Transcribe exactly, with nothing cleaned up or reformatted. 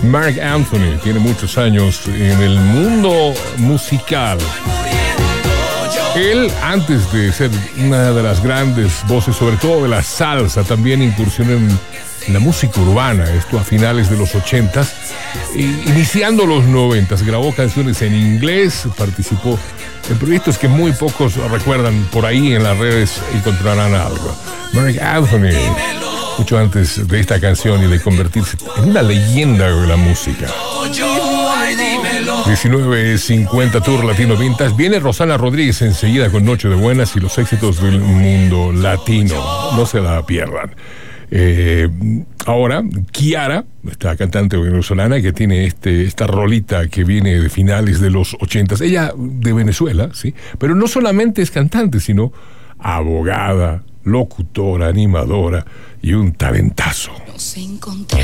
Marc Anthony tiene muchos años en el mundo musical. Él, antes de ser una de las grandes voces, sobre todo de la salsa, también incursionó en la música urbana, esto a finales de los ochentas, iniciando los noventas. Grabó canciones en inglés, participó en proyectos que muy pocos recuerdan. Por ahí en las redes encontrarán algo. Marc Anthony, mucho antes de esta canción y de convertirse en una leyenda de la música. diecinueve cincuenta Tour Latino Vintage. Viene Rosana Rodríguez enseguida con Noche de Buenas y los éxitos del mundo latino. No se la pierdan. Eh, ahora, Kiara, esta cantante venezolana que tiene este, esta rolita que viene de finales de los ochentas. Ella de Venezuela, sí, pero no solamente es cantante, sino abogada, locutora, animadora y un talentazo. Nos encontramos.